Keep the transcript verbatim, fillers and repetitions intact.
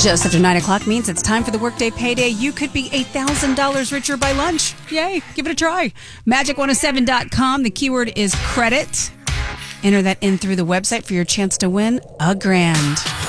Just after nine o'clock means it's time for the Workday Payday. You could be one thousand dollars richer by lunch. Yay, give it a try. magic one oh seven dot com. The keyword is credit. Enter that in through the website for your chance to win a grand.